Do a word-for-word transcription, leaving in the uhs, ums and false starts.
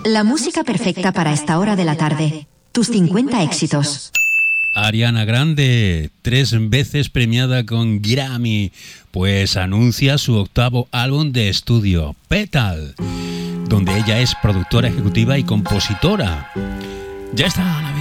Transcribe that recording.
La música perfecta para esta hora de la tarde. Tus cincuenta éxitos. Ariana Grande, tres veces premiada con Grammy, pues anuncia su octavo álbum de estudio, Petal, donde ella es productora ejecutiva y compositora. Ya está a la